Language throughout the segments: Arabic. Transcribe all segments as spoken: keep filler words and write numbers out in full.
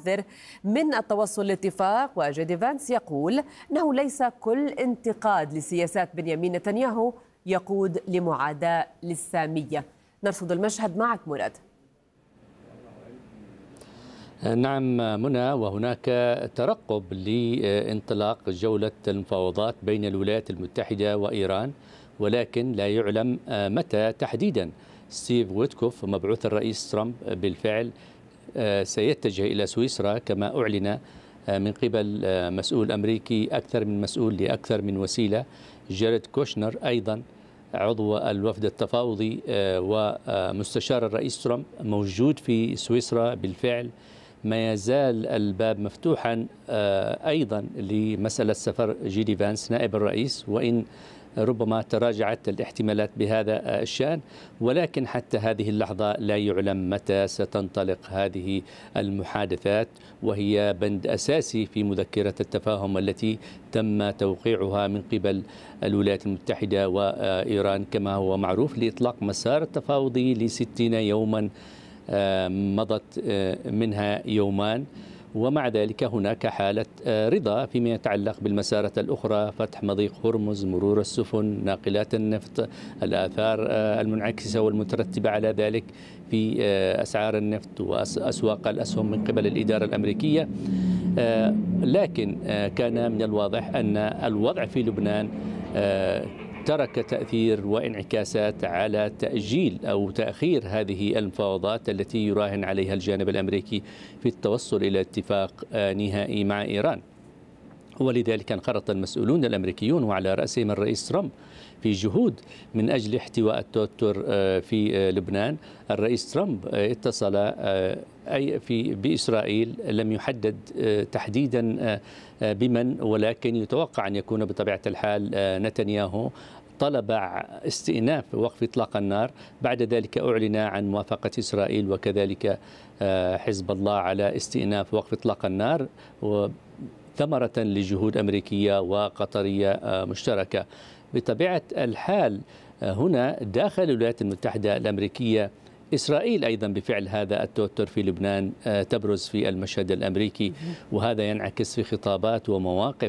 يحذر من التوصل لاتفاق، وجيدي فانس يقول أنه ليس كل انتقاد لسياسات بنيامين نتنياهو يقود لمعاداة للسامية. نرصد المشهد معك مراد. نعم منى، وهناك ترقب لانطلاق جولة المفاوضات بين الولايات المتحدة وإيران، ولكن لا يعلم متى تحديدا. ستيف ويتكوف مبعوث الرئيس ترامب بالفعل سيتجه إلى سويسرا كما أعلن من قبل مسؤول أمريكي أكثر من مسؤول لأكثر من وسيلة. جاريد كوشنر أيضا عضو الوفد التفاوضي ومستشار الرئيس ترامب موجود في سويسرا بالفعل. ما يزال الباب مفتوحا أيضا لمسألة سفر جيدي فانس نائب الرئيس، وإن ربما تراجعت الاحتمالات بهذا الشأن، ولكن حتى هذه اللحظة لا يعلم متى ستنطلق هذه المحادثات، وهي بند أساسي في مذكرة التفاهم التي تم توقيعها من قبل الولايات المتحدة وإيران كما هو معروف لإطلاق مسار التفاوضي لستين يوما، مضت منها يومان، ومع ذلك هناك حالة رضا فيما يتعلق بالمسارات الأخرى: فتح مضيق هرمز، مرور السفن، ناقلات النفط، الآثار المنعكسة والمترتبة على ذلك في أسعار النفط وأسواق الأسهم من قبل الإدارة الأمريكية. لكن كان من الواضح أن الوضع في لبنان ترك تأثير وانعكاسات على تأجيل أو تأخير هذه المفاوضات التي يراهن عليها الجانب الأمريكي في التوصل إلى اتفاق نهائي مع إيران. ولذلك انخرط المسؤولون الأمريكيون وعلى رأسهم الرئيس ترامب في جهود من أجل احتواء التوتر في لبنان. الرئيس ترامب اتصل أي في بإسرائيل، لم يحدد تحديدا بمن، ولكن يتوقع أن يكون بطبيعة الحال نتنياهو. طلب استئناف وقف إطلاق النار، بعد ذلك أعلن عن موافقة إسرائيل وكذلك حزب الله على استئناف وقف إطلاق النار، ثمرة لجهود أمريكية وقطرية مشتركة. بطبيعة الحال هنا داخل الولايات المتحدة الأمريكية إسرائيل أيضا بفعل هذا التوتر في لبنان تبرز في المشهد الأمريكي، وهذا ينعكس في خطابات ومواقف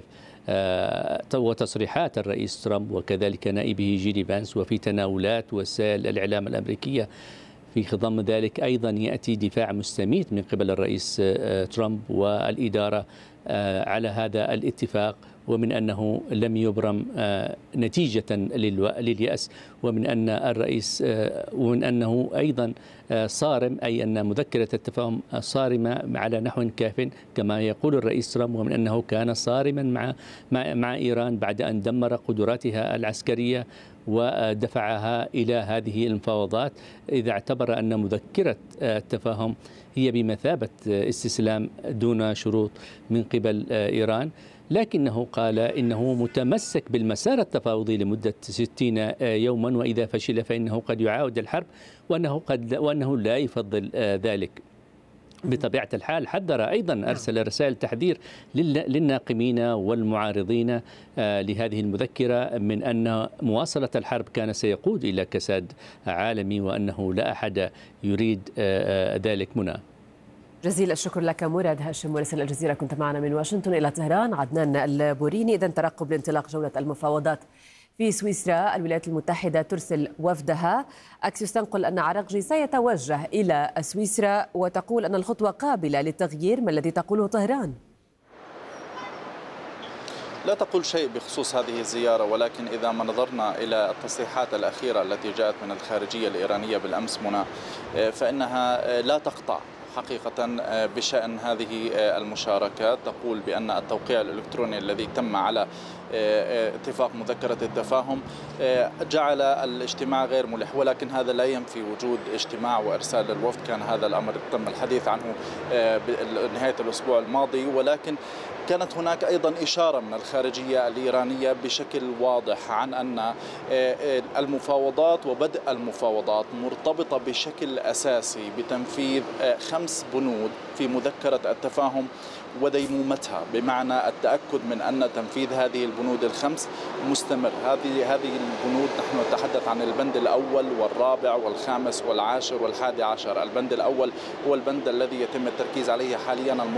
وتصريحات الرئيس ترامب وكذلك نائبه جيدي فانس، وفي تناولات وسائل الإعلام الأمريكية. في خضم ذلك أيضا يأتي دفاع مستميت من قبل الرئيس ترامب والإدارة على هذا الاتفاق، ومن أنه لم يبرم نتيجة لليأس، ومن أن الرئيس ومن أنه أيضا صارم، أي أن مذكرة التفاهم صارمة على نحو كاف كما يقول الرئيس ترامب، ومن أنه كان صارما مع مع, مع إيران بعد أن دمر قدراتها العسكرية ودفعها إلى هذه المفاوضات، إذا اعتبر أن مذكرة التفاهم هي بمثابة استسلام دون شروط من قبل إيران. لكنه قال إنه متمسك بالمسار التفاوضي لمدة ستين يوما، وإذا فشل فإنه قد يعاود الحرب، وأنه, قد وأنه لا يفضل ذلك. بطبيعة الحال حذر أيضا، أرسل رسائل تحذير للناقمين والمعارضين لهذه المذكرة من أن مواصلة الحرب كان سيقود إلى كساد عالمي، وأنه لا أحد يريد ذلك. منى، جزيل الشكر لك مراد هاشم مراسل الجزيرة، كنت معنا من واشنطن إلى طهران. عدنان البوريني. إذن ترقب لانطلاق جولة المفاوضات في سويسرا. الولايات المتحدة ترسل وفدها. أكسيوس تنقل أن عراقجي سيتوجه إلى سويسرا وتقول أن الخطوة قابلة للتغيير. ما الذي تقوله طهران؟ لا تقول شيء بخصوص هذه الزيارة، ولكن إذا ما نظرنا إلى التصريحات الأخيرة التي جاءت من الخارجية الإيرانية بالأمس منى، فإنها لا تقطع حقيقة بشأن هذه المشاركة. تقول بأن التوقيع الإلكتروني الذي تم على اتفاق مذكرة التفاهم جعل الاجتماع غير ملح، ولكن هذا لا ينفي وجود اجتماع وإرسال الوفد. كان هذا الأمر تم الحديث عنه نهاية الأسبوع الماضي، ولكن كانت هناك أيضا إشارة من الخارجية الإيرانية بشكل واضح عن أن المفاوضات وبدء المفاوضات مرتبطة بشكل أساسي بتنفيذ خمس بنود في مذكرة التفاهم وديمومتها، بمعنى التأكد من أن تنفيذ هذه البنود الخمس مستمر. هذه هذه البنود نحن نتحدث عن البند الأول والرابع والخامس والعاشر والحادي عشر. البند الأول هو البند الذي يتم التركيز عليه حاليا،